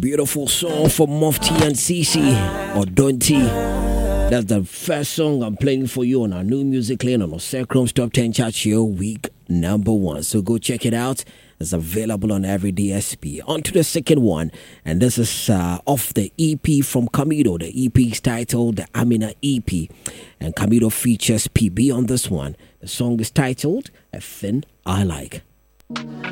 Beautiful song from Mufti and Cece or Donti. That's the first song I'm playing for you on our new music lane on Osecrom's Top 10 Chart Show week number 1. So go check it out. It's available on every DSP. On to the second one, and this is off the EP from Camido. The EP is titled the Amina EP, and Camido features PB on this one. The song is titled A Thin I Like.